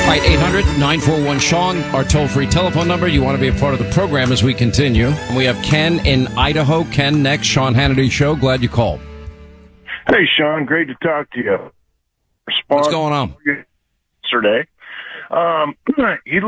right, 800-941-SEAN, our toll-free telephone number. You want to be a part of the program as we continue. And we have Ken in Idaho. Ken, next, Sean Hannity Show. Glad you called. Hey, Sean. Great to talk to you. What's going on? Yesterday. He